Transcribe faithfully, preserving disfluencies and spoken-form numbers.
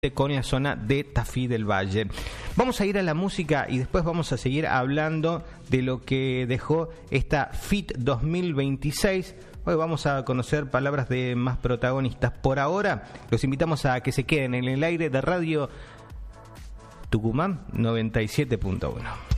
de Conia, zona de Tafí del Valle. Vamos a ir a la música y después vamos a seguir hablando de lo que dejó esta F I T dos mil veintiséis. Hoy vamos a conocer palabras de más protagonistas. Por ahora, los invitamos a que se queden en el aire de Radio Tucumán noventa y siete punto uno.